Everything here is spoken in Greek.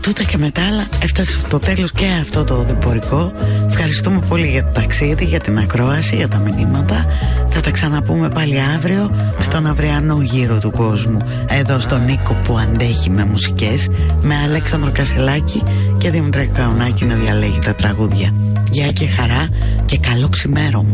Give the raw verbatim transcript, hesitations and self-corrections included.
τούτα και μετά άλλα έφτασε στο τέλος και αυτό το οδηπορικό. Ευχαριστούμε πολύ για το ταξίδι, για την ακρόαση, για τα μηνύματα. Θα τα ξαναπούμε πάλι αύριο στον αυριανό γύρο του κόσμου, εδώ στον Νίκο που αντέχει με μουσικές, με Αλέξανδρο Κασελάκη και Δημήτρη Καουνάκη να διαλέγει τα τραγούδια. Γεια και χαρά και καλό ξημέρωμα.